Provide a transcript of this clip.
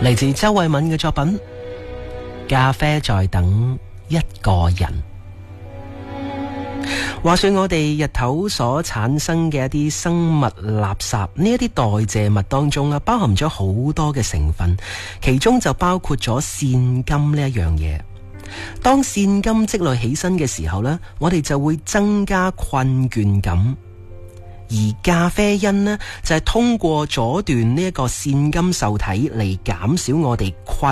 嚟自周慧敏嘅作品《咖啡在等一個人》。話說我哋日頭所產生嘅一啲生物垃圾，呢一啲代謝物當中包含咗好多嘅成分，其中就包括咗腺苷呢一樣嘢。當腺苷積累起身嘅時候呢，我哋就會增加困倦感。而咖啡因呢，就係通過阻斷呢一個腺苷受體嚟減少我哋困